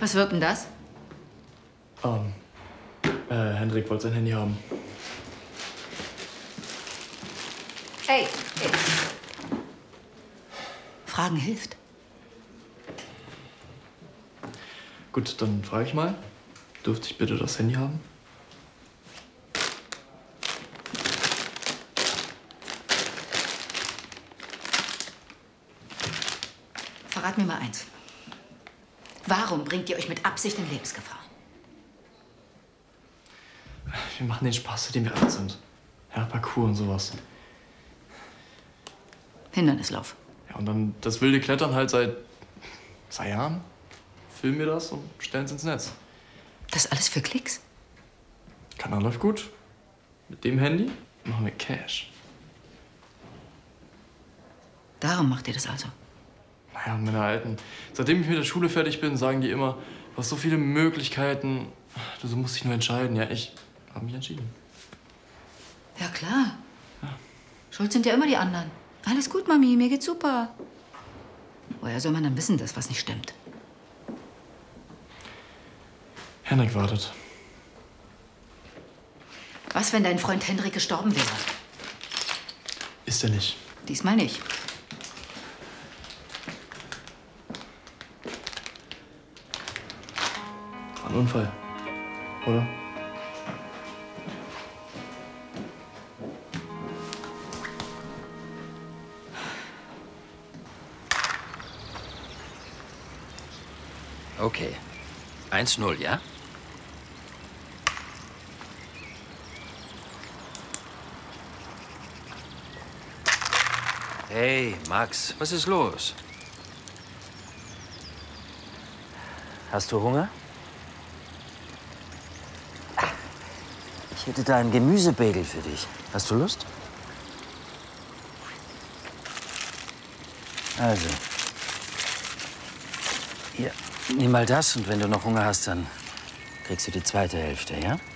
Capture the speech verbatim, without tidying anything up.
Was wird denn das? Ähm, äh, Hendrik wollte sein Handy haben. Ey, ey. Fragen hilft. Gut, dann frage ich mal. Dürfte ich bitte das Handy haben? Verrat mir mal eins. Warum bringt ihr euch mit Absicht in Lebensgefahr? Wir machen den Spaß, zu dem wir alt sind. Ja, Parkour und sowas. Hindernislauf. Ja, und dann das wilde Klettern halt seit zwei Jahren. Filmen wir das und stellen es ins Netz. Das alles für Klicks? Kanal läuft gut. Mit dem Handy machen wir Cash. Darum macht ihr das also? Naja, meine Alten. Seitdem ich mit der Schule fertig bin, sagen die immer, du hast so viele Möglichkeiten. Du musst dich nur entscheiden. Ja, ich habe mich entschieden. Ja, klar. Ja. Schuld sind ja immer die anderen. Alles gut, Mami, mir geht's super. Woher soll man dann wissen, dass was nicht stimmt? Henrik wartet. Was, wenn dein Freund Hendrik gestorben wäre? Ist er nicht. Diesmal nicht. War ein Unfall, oder? Okay. eins null, ja? Hey, Max, was ist los? Hast du Hunger? Ich hätte da einen Gemüsebagel für dich. Hast du Lust? Also. Hier, nimm mal das und wenn du noch Hunger hast, dann kriegst du die zweite Hälfte, ja?